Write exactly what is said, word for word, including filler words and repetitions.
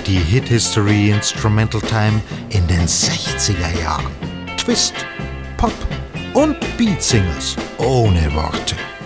Die Hit History Instrumental Time in den sechziger Jahren. Twist, Pop und Beatsingers ohne Worte.